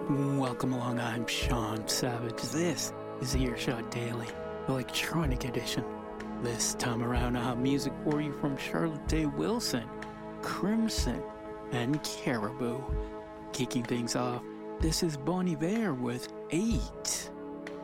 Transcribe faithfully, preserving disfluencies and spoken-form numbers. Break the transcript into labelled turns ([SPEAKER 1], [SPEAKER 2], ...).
[SPEAKER 1] Welcome along, I'm Sean Savage. This is Earshot Daily, Electronic Edition. This time around I have music for you from Charlotte Day Wilson, Crimson, and Caribou. Kicking things off, this is Bon Iver with eight.